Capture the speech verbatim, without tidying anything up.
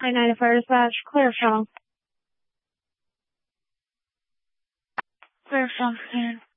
I nine Fire Dispatch, clear from. Clear from scene.